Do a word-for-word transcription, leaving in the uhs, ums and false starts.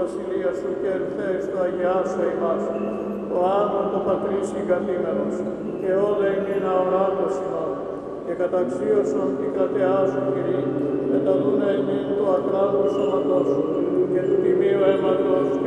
βασιλεία σου και ελθέες το αγιάσω ημάς, ο άνω το πατρίς συγκαθήμενος, και όλα εμείν αοράτος ημών, και καταξίωσον την κρατεά σου Κυρί, μεταλούνε εμείν του ακράδου σώματός σου, και του τιμίου αίματος